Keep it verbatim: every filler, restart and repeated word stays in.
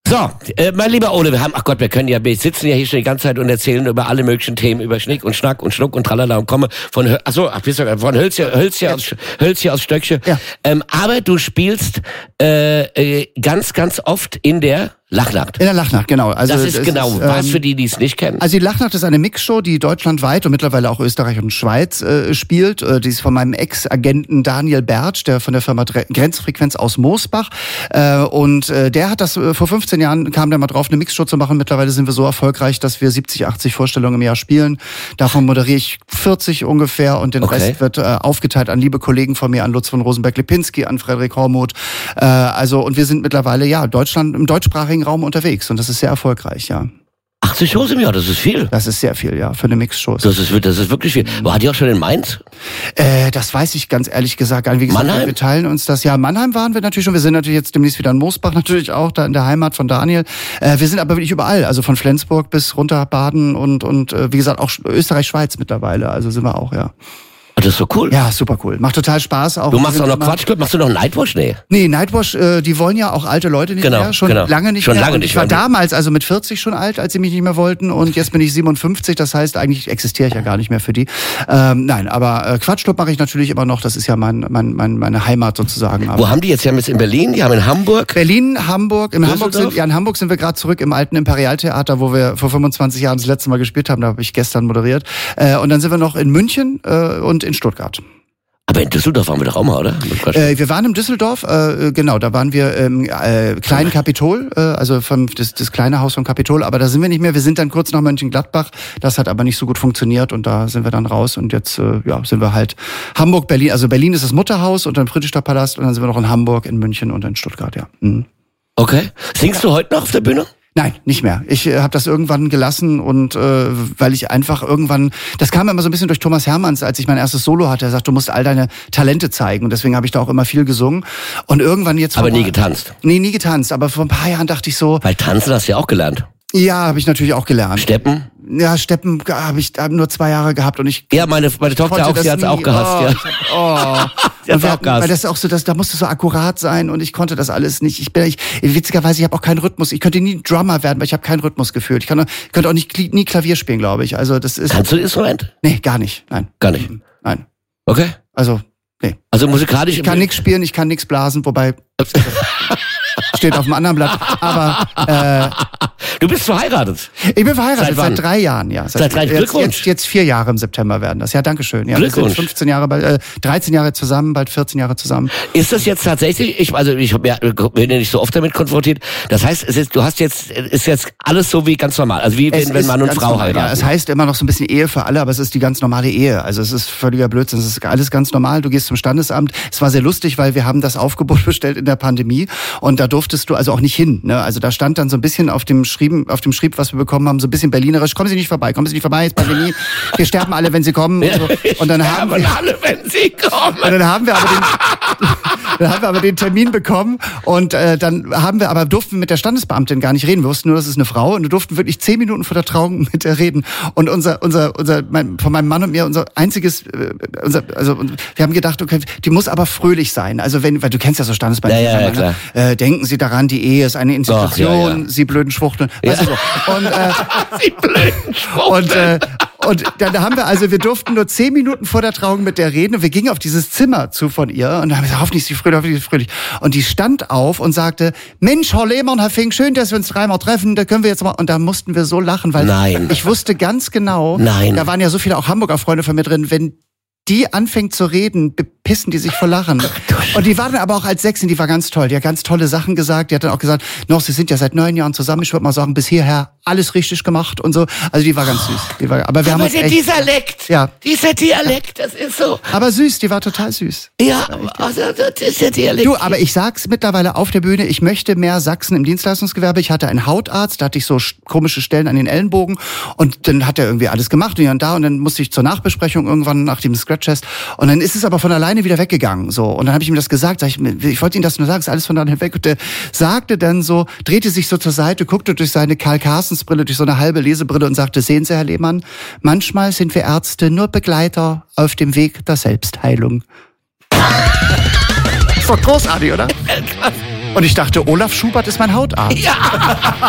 So, äh, mein lieber Ole, wir haben, ach Gott, wir können ja, wir sitzen ja hier schon die ganze Zeit und erzählen über alle möglichen Themen, über Schnick und Schnack und Schnuck und Tralala und komme von, Hö- ach so, ach, bist du, von Hölzchen, Hölzchen aus, Hölzchen aus Stöckchen. Ja. Ähm, aber du spielst äh, äh, ganz, ganz oft in der Lachnacht. In der Lachnacht, genau. Also das ist es genau, ist, was ähm, für die, die es nicht kennen. Also die Lachnacht ist eine Mixshow, die deutschlandweit und mittlerweile auch Österreich und Schweiz äh, spielt. Äh, die ist von meinem Ex-Agenten Daniel Bertsch, der von der Firma Dre- Grenzfrequenz aus Moosbach. Äh, und äh, der hat das, äh, vor fünfzehn Jahren kam der mal drauf, eine Mixshow zu machen. Mittlerweile sind wir so erfolgreich, dass wir siebzig, achtzig Vorstellungen im Jahr spielen. Davon moderiere ich vierzig ungefähr und den Okay. Rest wird äh, aufgeteilt an liebe Kollegen von mir, an Lutz von Rosenberg-Lipinski, an Frederik Hormuth. Äh, also, und wir sind mittlerweile, ja, Deutschland, im deutschsprachigen Raum unterwegs. Und das ist sehr erfolgreich, ja. achtzig Shows im Jahr, das ist viel. Das ist sehr viel, ja, für eine Mixshow. Das ist, das ist wirklich viel. War die auch schon in Mainz? Äh, das weiß ich ganz ehrlich gesagt gar nicht. Wie gesagt, Mannheim? wir teilen uns das. Ja, Mannheim waren wir natürlich schon. Wir sind natürlich jetzt demnächst wieder in Moosbach natürlich auch, da in der Heimat von Daniel. Äh, wir sind aber wirklich überall, also von Flensburg bis runter Baden und, und äh, wie gesagt, auch Österreich, Schweiz mittlerweile. Also sind wir auch, ja. Das ist so cool. Ja, super cool. Macht total Spaß. Auch Du machst auch noch immer- Quatschclub, machst du noch Nightwash? Nee. Nee, Nightwash, äh, die wollen ja auch alte Leute nicht Genau, mehr. Schon genau. lange nicht Schon mehr. lange und nicht ich war mehr. damals also mit vierzig schon alt, als sie mich nicht mehr wollten. Und jetzt bin ich siebenundfünfzig. Das heißt, eigentlich existiere ich ja gar nicht mehr für die. Ähm, nein, aber äh, Quatschclub mache ich natürlich immer noch. Das ist ja mein, mein, mein, meine Heimat sozusagen. Aber Wo haben die jetzt? Die haben jetzt in Berlin, die haben in Hamburg. Berlin, Hamburg. In Hamburg Düsseldorf? sind, ja, in Hamburg sind wir gerade zurück im alten Imperialtheater, wo wir vor fünfundzwanzig Jahren das letzte Mal gespielt haben. Da habe ich gestern moderiert. Äh, und dann sind wir noch in München äh, und in Stuttgart. Aber in Düsseldorf waren wir doch auch mal, oder? Äh, wir waren in Düsseldorf, äh, genau, da waren wir im äh, kleinen Kapitol, äh, also vom, das, das kleine Haus vom Kapitol, aber da sind wir nicht mehr. Wir sind dann kurz nach Mönchengladbach, das hat aber nicht so gut funktioniert und da sind wir dann raus und jetzt äh, ja, sind wir halt Hamburg, Berlin, also Berlin ist das Mutterhaus und dann Friedrichster Palast und dann sind wir noch in Hamburg, in München und in Stuttgart, ja. Mhm. Okay. Singst du heute noch auf der Bühne? Nein, nicht mehr. Ich äh, habe das irgendwann gelassen und äh, weil ich einfach irgendwann, das kam immer so ein bisschen durch Thomas Hermanns, als ich mein erstes Solo hatte. Er sagt, du musst all deine Talente zeigen und deswegen habe ich da auch immer viel gesungen. Und irgendwann jetzt vor Aber ein nie paar- getanzt? Nee, nie getanzt. Aber vor ein paar Jahren dachte ich so, Weil tanzen hast du ja auch gelernt. ja, habe ich natürlich auch gelernt. Steppen? Ja, Steppen habe ich hab nur zwei Jahre gehabt und ich Ja, meine, meine Tochter konnte auch, das sie hat's nie. auch gehasst, oh, ja. ich hab, oh. Sie hat's Und wir auch hatten- gehasst. Weil das ist auch so, dass da musste so akkurat sein und ich konnte das alles nicht. Ich bin, ich, witzigerweise, ich habe auch keinen Rhythmus. Ich könnte nie Drummer werden, weil ich habe keinen Rhythmus gefühlt. Ich kann, könnte auch nicht nie Klavier spielen, glaube ich. Also das ist. Kannst du ein Instrument? Nee, gar nicht. Nein. Gar nicht. Nein. Okay. Also, nee. Also musikalisch. Ich kann nichts spielen, ich kann nichts blasen, wobei steht auf dem anderen Blatt. Aber äh, Du bist verheiratet. ich bin verheiratet Seit wann? seit drei Jahren, ja. Seit drei- jetzt, Glückwunsch. Jetzt, jetzt vier Jahre im September werden das. Ja, danke schön. Ja, wir Glückwunsch. sind fünfzehn Jahre, bald, äh, dreizehn Jahre zusammen, bald vierzehn Jahre zusammen. Ist das jetzt tatsächlich, ich, also ich hab ja, bin ja nicht so oft damit konfrontiert. Das heißt, es ist, du hast jetzt, ist jetzt alles so wie ganz normal. Also wie Es wenn, wenn ist Mann und ganz Frau normal, heiraten. Ja, es heißt immer noch so ein bisschen Ehe für alle, aber es ist die ganz normale Ehe. Also es ist völliger Blödsinn. Es ist alles ganz normal. Du gehst zum Standesamt. Es war sehr lustig, weil wir haben das Aufgebot bestellt in der Pandemie und da durftest du also auch nicht hin. Ne? Also da stand dann so ein bisschen auf dem Schrieben, auf dem Schrieb, was wir bekommen haben, so ein bisschen berlinerisch. Kommen Sie nicht vorbei, kommen Sie nicht vorbei, ist Pandemie. Wir sterben alle, wenn Sie kommen. Und, so. Und dann haben wir alle, wenn sie kommen. Und dann haben wir aber den, dann haben wir aber den Termin bekommen und äh, dann haben wir aber durften wir mit der Standesbeamtin gar nicht reden. Wir wussten nur, das ist eine Frau und wir durften wirklich zehn Minuten vor der Trauung mit der reden. Und unser unser unser mein, von meinem Mann und mir unser einziges äh, unser also wir haben gedacht, okay, die muss aber fröhlich sein. Also wenn, weil du kennst ja so Standesbeamten, Ja, ja, ja, ne? äh, denken Sie daran, die Ehe ist eine Institution, Ach, ja, ja. Sie blöden Schwuchteln. Ja. Weißt du so. Und äh, Sie blöden Schwuchteln. und, äh, und dann haben wir, also wir durften nur zehn Minuten vor der Trauung mit der reden und wir gingen auf dieses Zimmer zu von ihr und dann haben wir gesagt, hoffentlich ist sie fröhlich, hoffentlich ist sie fröhlich. Und die stand auf und sagte, Mensch, Herr Lehmann, Herr Fink, schön, dass wir uns dreimal treffen, da können wir jetzt mal, und da mussten wir so lachen, weil Nein. ich wusste ganz genau, Nein. da waren ja so viele auch Hamburger Freunde von mir drin, wenn die anfängt zu reden, bepissen die sich vor Lachen. Und die war dann aber auch als Sechsin, die war ganz toll. Die hat ganz tolle Sachen gesagt. Die hat dann auch gesagt, noch, sie sind ja seit neun Jahren zusammen. Ich würde mal sagen, bis hierher alles richtig gemacht und so. Also die war ganz süß. Die war, aber wir haben Aber uns der echt, Dialekt. Ja. Dieser Dialekt, das ist so. aber süß, die war total süß. Ja, also das ist der Dialekt. Du, aber ich sag's mittlerweile auf der Bühne, ich möchte mehr Sachsen im Dienstleistungsgewerbe. Ich hatte einen Hautarzt, da hatte ich so sch- komische Stellen an den Ellenbogen und dann hat er irgendwie alles gemacht und hier und da und dann musste ich zur Nachbesprechung irgendwann nach dem Scratch-Test und dann ist es aber von alleine wieder weggegangen. So. Und dann habe ich ihm das gesagt, sag ich, ich wollte Ihnen das nur sagen, ist alles von alleine weg. Und der sagte dann so, drehte sich so zur Seite, guckte durch seine Karl-Carstens-Brille, durch so eine halbe Lesebrille und sagte, sehen Sie, Herr Lehmann, manchmal sind wir Ärzte nur Begleiter auf dem Weg der Selbstheilung. Ist doch großartig, oder? Und ich dachte, Olaf Schubert ist mein Hautarzt. Ja.